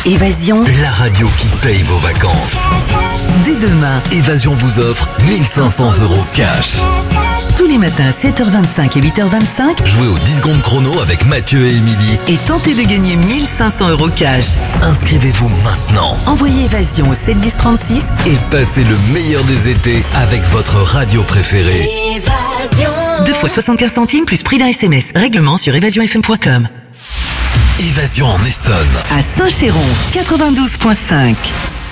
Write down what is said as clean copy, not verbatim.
Évasion, la radio qui paye vos vacances. dès demain, Évasion vous offre 1500 € cash. tous les matins 7h25 et 8h25, Jouez au 10 secondes chrono avec Mathieu et Émilie. et tentez de gagner 1500 € cash. Inscrivez-vous maintenant Envoyez Évasion au 7 10 36. et passez le meilleur des étés avec votre radio préférée. 2 fois 75 centimes plus prix d'un SMS. Règlement sur évasionfm.com. Évasion en Essonne. À Saint-Chéron, 92.5.